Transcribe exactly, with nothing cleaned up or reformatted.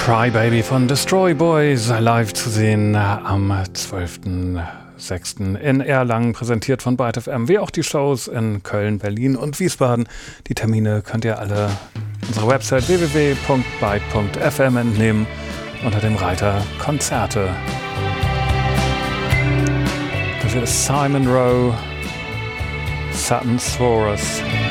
Crybaby von Destroy Boys live zu sehen am zwölften sechsten in Erlangen, präsentiert von Byte F M, wie auch die Shows in Köln, Berlin und Wiesbaden. Die Termine könnt ihr alle unserer Website w w w punkt byte punkt f m entnehmen unter dem Reiter Konzerte. Das hier ist Simon Rowe, Saturn Sworus.